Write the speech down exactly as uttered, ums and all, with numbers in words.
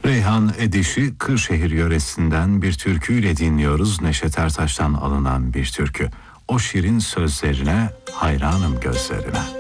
Reyhan Ediş'i Kırşehir yöresinden bir türküyle dinliyoruz. Neşet Ertaş'tan alınan bir türkü. O şirin sözlerine, hayranım gözlerine.